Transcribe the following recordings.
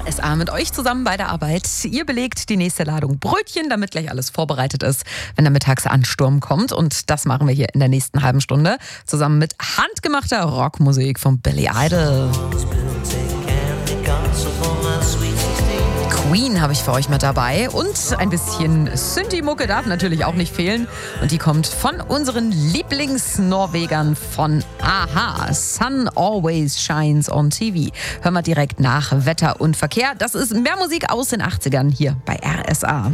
RSA mit euch zusammen bei der Arbeit. Ihr belegt die nächste Ladung Brötchen, damit gleich alles vorbereitet ist, wenn der Mittagsansturm kommt. Und das machen wir hier in der nächsten halben Stunde zusammen mit handgemachter Rockmusik von Billy Idol. Queen habe ich für euch mit dabei und ein bisschen Synthi-Mucke darf natürlich auch nicht fehlen. Und die kommt von unseren Lieblingsnorwegern von a-ha. Sun Always Shines on TV. Hören wir direkt nach Wetter und Verkehr. Das ist mehr Musik aus den 80ern hier bei RSA.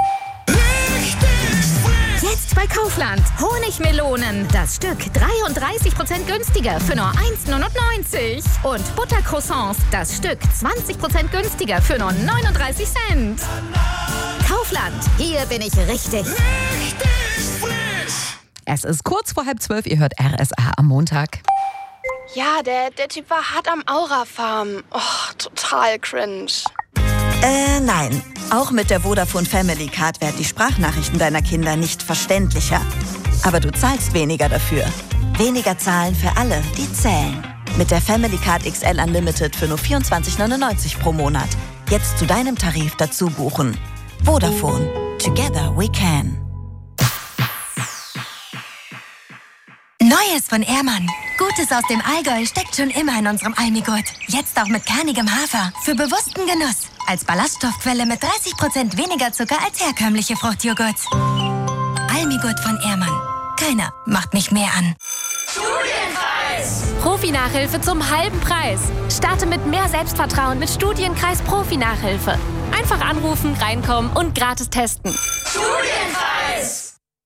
Jetzt bei Kaufland. Honigmelonen. Das Stück 33% günstiger für nur 1,99 €. Und Buttercroissants. Das Stück 20% günstiger für nur 39 Cent. Kaufland. Hier bin ich richtig. Es ist kurz vor 11:30. Ihr hört RSA am Montag. Ja, der Typ war hart am Aura-Farm. Oh, total cringe. Nein. Auch mit der Vodafone Family Card werden die Sprachnachrichten deiner Kinder nicht verständlicher. Aber du zahlst weniger dafür. Weniger zahlen für alle, die zählen. Mit der Family Card XL Unlimited für nur 24,99 € pro Monat. Jetzt zu deinem Tarif dazu buchen. Vodafone. Together we can. Neues von Ehrmann. Gutes aus dem Allgäu steckt schon immer in unserem Almigurt. Jetzt auch mit kernigem Hafer. Für bewussten Genuss. Als Ballaststoffquelle mit 30% weniger Zucker als herkömmliche Fruchtjoghurts. Almigurt von Ehrmann. Keiner macht mich mehr an. Studienkreis! Profi-Nachhilfe zum halben Preis. Starte mit mehr Selbstvertrauen mit Studienkreis Profi-Nachhilfe. Einfach anrufen, reinkommen und gratis testen. Studienkreis!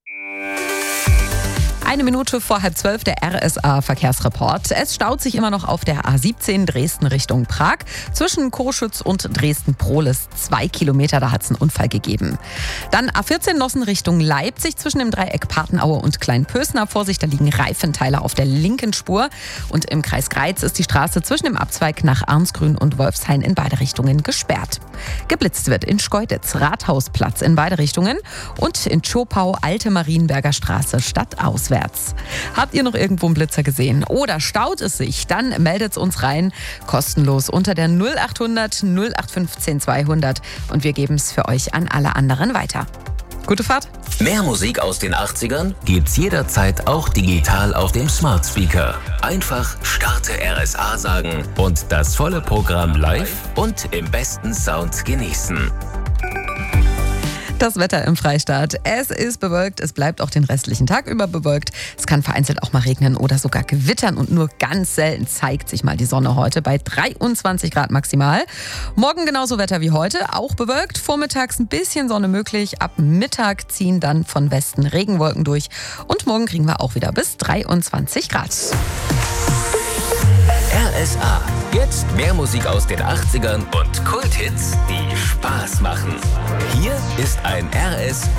1 Minute vor 11:30 der RSA-Verkehrsreport. Es staut sich immer noch auf der A17 Dresden Richtung Prag. Zwischen Coschütz und Dresden-Prohlis 2 Kilometer, da hat es einen Unfall gegeben. Dann A14 Nossen Richtung Leipzig zwischen dem Dreieck Patenaue und Kleinpösner. Vorsicht, da liegen Reifenteile auf der linken Spur. Und im Kreis Greiz ist die Straße zwischen dem Abzweig nach Arnsgrün und Wolfshain in beide Richtungen gesperrt. Geblitzt wird in Schkeuditz, Rathausplatz in beide Richtungen und in Tschopau Alte Marienberger Straße stadtauswärts. Habt ihr noch irgendwo einen Blitzer gesehen oder staut es sich? Dann meldet es uns rein, kostenlos unter der 0800 0815 200 und wir geben es für euch an alle anderen weiter. Gute Fahrt! Mehr Musik aus den 80ern gibt's jederzeit auch digital auf dem Smart Speaker. Einfach Starte RSA sagen und das volle Programm live und im besten Sound genießen. Das Wetter im Freistaat. Es ist bewölkt, es bleibt auch den restlichen Tag über bewölkt. Es kann vereinzelt auch mal regnen oder sogar gewittern und nur ganz selten zeigt sich mal die Sonne heute bei 23 Grad maximal. Morgen genauso Wetter wie heute, auch bewölkt. Vormittags ein bisschen Sonne möglich. Ab Mittag ziehen dann von Westen Regenwolken durch. Und morgen kriegen wir auch wieder bis 23 Grad. RSA. Jetzt mehr Musik aus den 80ern und Kulthits, die Spaß machen. Hier ist ein RS